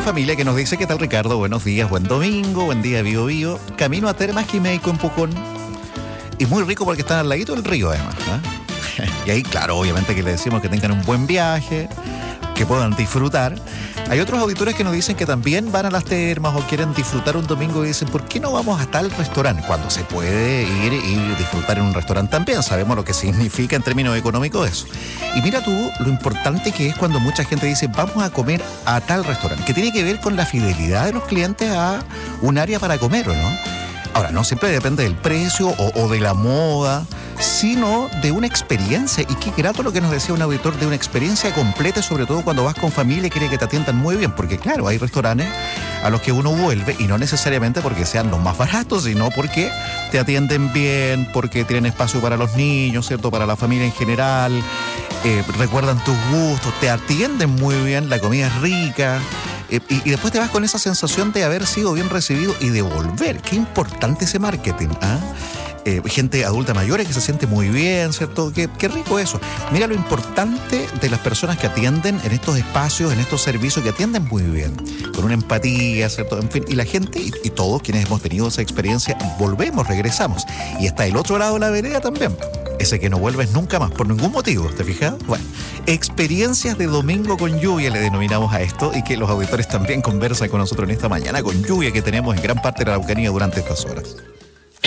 familia que nos dice: ¿qué tal, Ricardo? Buenos días, buen domingo, buen día, Bío Bío. Camino a Termas Quimeico en Pucón. Y muy rico porque están al ladito del río, además, ¿eh? Y ahí, claro, obviamente que le decimos que tengan un buen viaje, que puedan disfrutar. Hay otros auditores que nos dicen que también van a las termas o quieren disfrutar un domingo y dicen: ¿por qué no vamos a tal restaurante? Cuando se puede ir y disfrutar en un restaurante también. Sabemos lo que significa en términos económicos eso. Y mira tú lo importante que es cuando mucha gente dice: vamos a comer a tal restaurante, que tiene que ver con la fidelidad de los clientes a un área para comer, ¿o no? Ahora, no siempre depende del precio o de la moda, sino de una experiencia. Y qué grato lo que nos decía un auditor, de una experiencia completa, sobre todo cuando vas con familia y quiere que te atiendan muy bien. Porque claro, hay restaurantes a los que uno vuelve, y no necesariamente porque sean los más baratos, sino porque te atienden bien, porque tienen espacio para los niños, ¿cierto? Para la familia en general, recuerdan tus gustos, te atienden muy bien, la comida es rica. Y después te vas con esa sensación de haber sido bien recibido y de volver. Qué importante ese marketing, ¿ah? Gente adulta mayores que se siente muy bien, ¿cierto? Qué rico eso. Mira lo importante de las personas que atienden en estos espacios, en estos servicios, que atienden muy bien, con una empatía, ¿cierto? En fin, y la gente y todos quienes hemos tenido esa experiencia, volvemos, regresamos. Y está el otro lado de la vereda también, ese que no vuelves nunca más, por ningún motivo, ¿te fijas? Bueno, experiencias de domingo con lluvia le denominamos a esto, y que los auditores también conversan con nosotros en esta mañana con lluvia que tenemos en gran parte de la Araucanía durante estas horas.